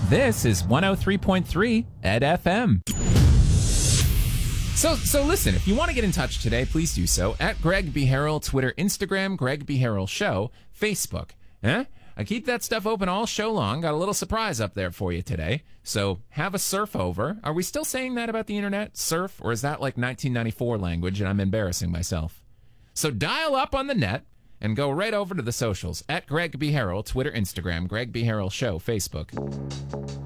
This is 103.3 Ed FM. So listen, if you want to get in touch today, please do so at Greg B. Harrell, Twitter, Instagram, Greg B. Harrell Show, Facebook. I keep that stuff open all show long. Got a little surprise up there for you today. So have a surf over. Are we still saying that about the internet? Surf? Or is that like 1994 language and I'm embarrassing myself? So dial up on the net and go right over to the socials at Greg B. Harrell, Twitter, Instagram, Greg B. Harrell Show, Facebook.